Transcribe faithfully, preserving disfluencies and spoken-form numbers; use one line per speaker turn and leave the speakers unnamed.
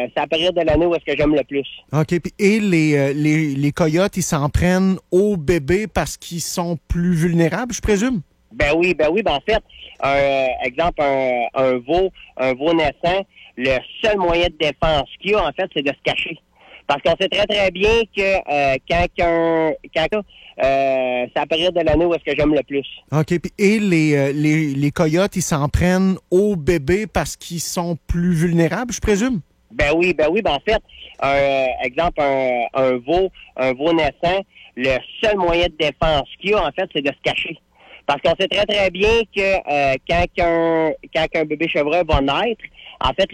c'est la période de l'année où est-ce que j'aime le plus.
OK. Puis, et les, euh, les, les coyotes, ils s'en prennent aux bébés parce qu'ils sont plus vulnérables, je présume?
Ben oui, ben oui, ben en fait, un euh, exemple, un, un veau, un veau naissant, le seul moyen de défense qu'il y a, en fait, c'est de se cacher. Parce qu'on sait très, très bien que euh, quand qu'un quand euh, c'est la période de l'année où est-ce que j'aime le plus.
OK. Puis, et les, euh, les, les coyotes, ils s'en prennent aux bébés parce qu'ils sont plus vulnérables, je présume?
Ben oui, ben oui, ben en fait, un euh, exemple, un, un veau, un veau naissant, le seul moyen de défense qu'il y a, en fait, c'est de se cacher. Parce qu'on sait très, très bien que euh, quand qu'un quand qu'un bébé chevreuil va naître, en fait,